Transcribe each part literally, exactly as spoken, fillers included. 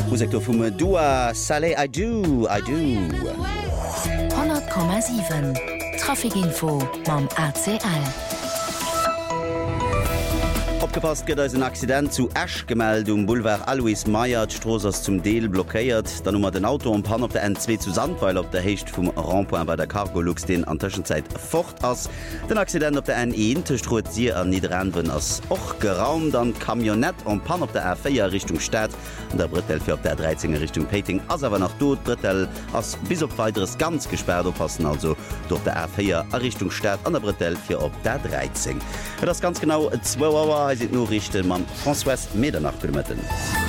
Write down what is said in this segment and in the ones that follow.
Musik vum Dua Saleh I do I do hundert Komma sieben Trafikinfo mam A C L. Opgepasst gët ein Accident zu Ash gemeld um Boulevard Alois Meyer Strossers zum Deel blockéiert, dann nummer den Auto um Pan op der N zwei zu Sandweil op der Hecht vum Rampoint bei der Cargolux den an Tschenzeit fort ass. Den Accident op der N eintestroet sie an Niederrandwen ass och geraumt an Kamionett om Pan op der R vier Richtung Stadt an der Brittel fir op der dreizehn Richtung Peting ass awer nach dot Brittel ass bis op weiteres ganz gesperrt oppassen also durch der R vier a Richtung Stadt an der Brittel fir op der dreizehn. Das ganz genau zwei Uhr sind nur richten man François Medernach gemetten.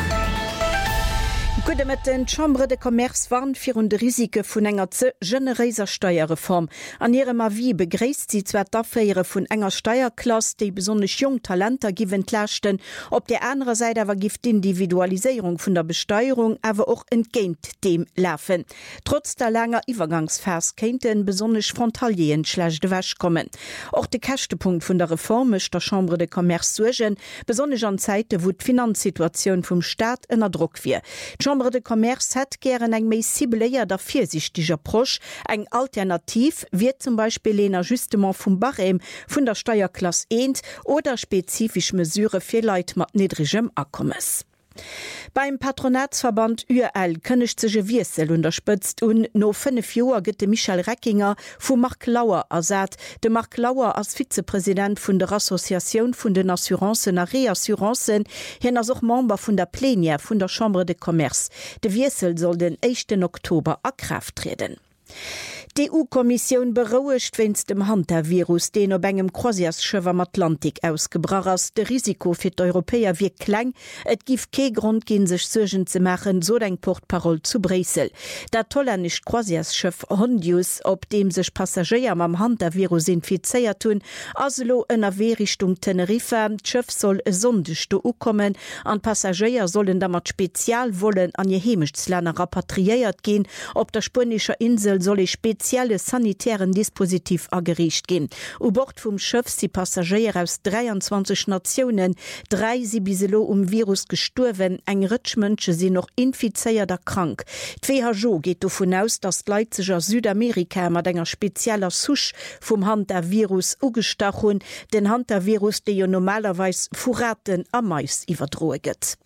Gude met den Chambre de Commerce warn fir hun de Risike vun enger ze generéiser Steuerreform. An ihrem Avis begréist sie zwer d'Afféiere vun enger Steuerklasse, déi besonnech jung Talenter giwen lächten, op der andere Seite awer gift d'Individualisierung vun der Besteuerung awer och entgéint dem läfen. Trotz der langer Iwergangsfers kéinten besonnech Frontalien schlechte wäsch kommen. Och de Kächtepunkt vun der Reformech der Chambre de Commerce sugen, besonnech an Zeite wo d' Finanzsituatioun vum Staat ënner Druck wie. Chambre de Commerce het gern eng méi sibelléier der viersichtiger Prosch eng Alternativ wie zum Beispiel en Ajustement vum Barem vun der Steuerklasse eins oder spezifisch Mesure fir Leiit mat niedrigem Akkommes. Beim Patronatsverband U L kënnecht sege Wiesel unterspëtzt un no fünf Joer gëtt de Michael Reckinger vu Mark Lauer ersat. De Mark Lauer als Vizepräsident vun der Assoziation vun den Assurancen a Reassuranzen hin as och Member vun der Plénière vun der Chambre de Commerce. De Wiesel soll den ersten Oktober a Kraft treten. Die E U-Kommission berouecht wennst dem Hunter-Virus, den op engem Croisiarsschëff am Atlantik ausgebracht ass. De Risiko fir d'Europäer wie kleng, et gif ke Grund gin sech Surgen ze machen, so deng Portparol zu Bresel. Der tollernich Croisiarsschëff Hondius, op dem sech Passagier am Hunter-Virus infizeiert tun, aslo ënner Wehrichtung Tenerife. D'Schëff soll e sondech do U kommen, an Passagier sollen da mat Spezialwollen an je Hemechtsländer rapatriiert gin. Op der spanischer Insel soll ich spezielle sanitären Dispositiv agericht gin. U Bord vum Schëff si Passagier aus dreiundzwanzig Nationen, drei si biselo um Virus gesturwen, eng Rëtschmënsche si noch infizeiert der krank. D'W H O geht davon aus, dass Leipziger Südamerika mat enger spezieller Susch vum Hunter-Virus ugestach hun, den Hunter-Virus, de jo normalerweis Furaten am Mais iwwerdroeget.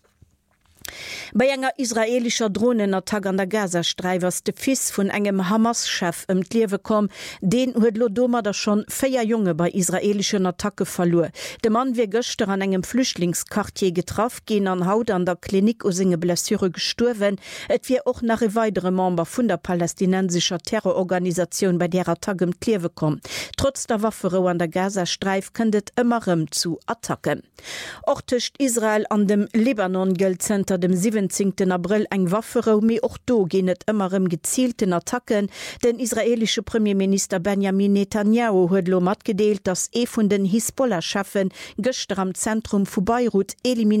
Bei enger israelischer Drohnenattack an der Gazastreifers de Fis vun engem Hamas-Chef ëm d'Liewe kom, den huet Lodomer da schon féier Junge bei israelischen Attacke verlor. De Mann wie gëchter an engem Flüchtlingskartier getraff, gehen an Haut an der Klinik o singe Blessure gesturwen, et wie och nach e weitere Member vun der palästinensischer Terrororganisation bei der Attacke ëm d'Liewe kom. Trotz der Waffero an der Gazastreif kënnet ëmmerem zu Attacken. Och techt Israel an dem Libanon-Geldcenter dem siebzehnten April eng Waffero mi och do genet ëmmerem gezielten Attacken. Den israelische Premierminister Benjamin Netanyahu huet lo mat gedeelt, dass e vun den Hisbollah-Schaffen gëster am Zentrum vu Beirut eliminiert